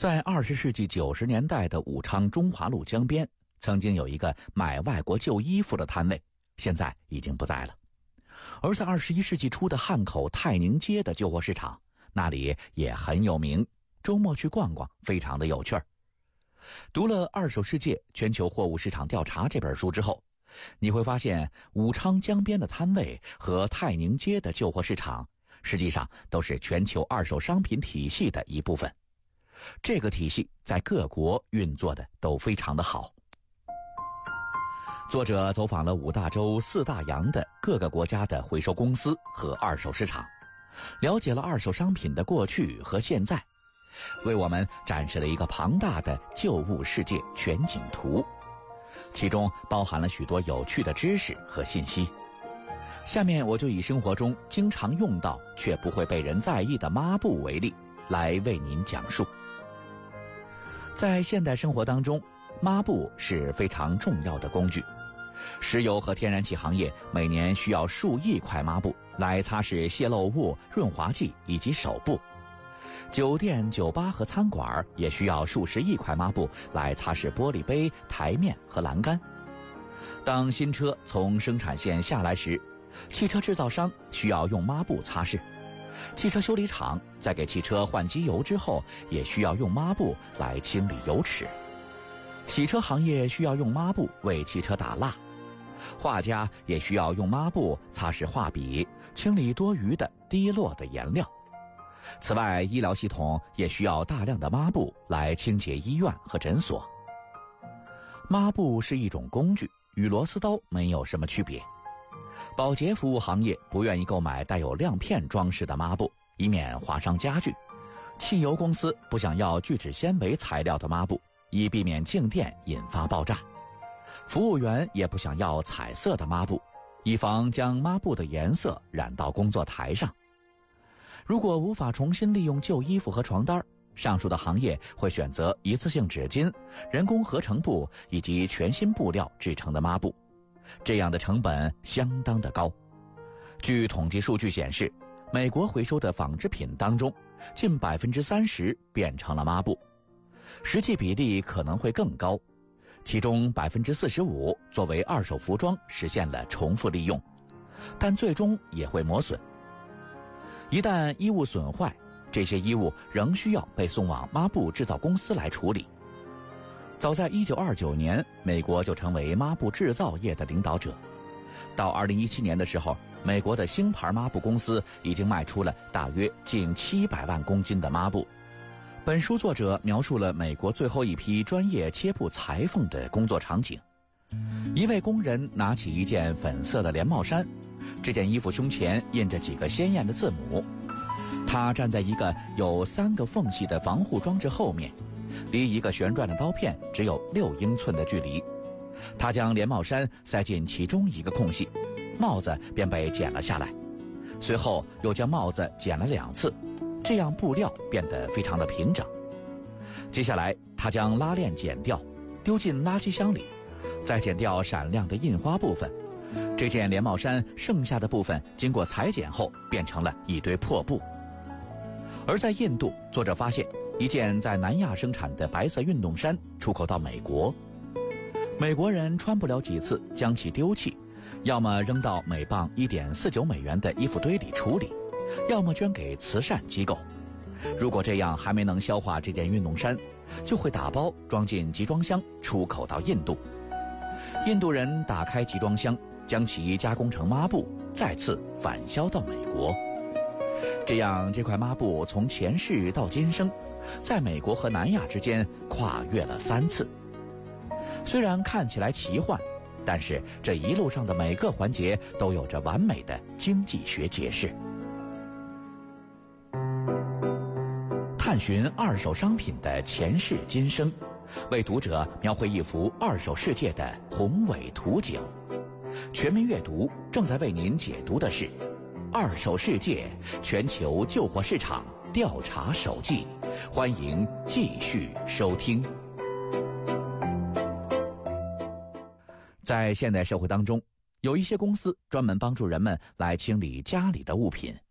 在20世纪90年代的武昌中华路江边，曾经有一个买外国旧衣服的摊位，现在已经不在了。而在21世纪初的汉口泰宁街的旧货市场，那里也很有名，周末去逛逛非常的有趣儿。读了《二手世界全球货物市场调查》这本书之后，你会发现武昌江边的摊位和泰宁街的旧货市场实际上都是全球二手商品体系的一部分。这个体系在各国运作的都非常的好。作者走访了5大洲4大洋的各个国家的回收公司和二手市场，了解了二手商品的过去和现在，为我们展示了一个庞大的旧物世界全景图，其中包含了许多有趣的知识和信息。下面我就以生活中经常用到却不会被人在意的抹布为例，来为您讲述。在现代生活当中，抹布是非常重要的工具。石油和天然气行业每年需要数亿块抹布来擦拭泄漏物、润滑剂以及手部。酒店、酒吧和餐馆也需要数十亿块抹布来擦拭玻璃杯、台面和栏杆。当新车从生产线下来时，汽车制造商需要用抹布擦拭。汽车修理厂在给汽车换机油之后，也需要用抹布来清理油尺。洗车行业需要用抹布为汽车打蜡。画家也需要用抹布擦拭画笔，清理多余的滴落的颜料。此外，医疗系统也需要大量的抹布来清洁医院和诊所。抹布是一种工具，与螺丝刀没有什么区别。保洁服务行业不愿意购买带有亮片装饰的抹布，以免划伤家具。汽油公司不想要聚酯纤维材料的抹布，以避免静电引发爆炸。服务员也不想要彩色的抹布，以防将抹布的颜色染到工作台上。如果无法重新利用旧衣服和床单，上述的行业会选择一次性纸巾、人工合成布以及全新布料制成的抹布，这样的成本相当的高。据统计数据显示，美国回收的纺织品当中，近30%变成了抹布，实际比例可能会更高。其中45%作为二手服装实现了重复利用，但最终也会磨损。一旦衣物损坏，这些衣物仍需要被送往抹布制造公司来处理。早在1929年，美国就成为抹布制造业的领导者。到2017年的时候，美国的星牌抹布公司已经卖出了大约近700万公斤的抹布。本书作者描述了美国最后一批专业切布裁缝的工作场景。一位工人拿起一件粉色的连帽衫，这件衣服胸前印着几个鲜艳的字母。他站在一个有3个缝隙的防护装置后面，离一个旋转的刀片只有6英寸的距离。他将连帽衫塞进其中一个空隙，帽子便被剪了下来，随后又将帽子剪了2次，这样布料变得非常的平整。接下来他将拉链剪掉，丢进垃圾箱里，再剪掉闪亮的印花部分。这件连帽衫剩下的部分经过裁剪后变成了一堆破布。而在印度，作者发现一件在南亚生产的白色运动衫出口到美国，美国人穿不了几次将其丢弃，要么扔到每磅1.49美元的衣服堆里处理，要么捐给慈善机构。如果这样还没能消化这件运动衫，就会打包装进集装箱出口到印度。印度人打开集装箱，将其加工成抹布，再次返销到美国。这样，这块抹布从前世到今生，在美国和南亚之间跨越了3次。虽然看起来奇幻，但是这一路上的每个环节都有着完美的经济学解释。探寻二手商品的前世今生，为读者描绘一幅二手世界的宏伟图景。全民阅读正在为您解读的是《二手世界全球旧货市场调查手记》，欢迎继续收听。在现代社会当中，有一些公司专门帮助人们来清理家里的物品。